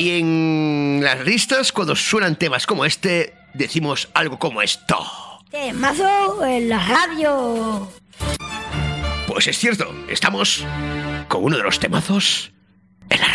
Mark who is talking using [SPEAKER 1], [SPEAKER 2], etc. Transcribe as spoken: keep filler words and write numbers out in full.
[SPEAKER 1] y en las listas, cuando suenan temas como este, decimos algo como esto.
[SPEAKER 2] Temazo en la radio.
[SPEAKER 1] Pues es cierto, estamos con uno de los temazos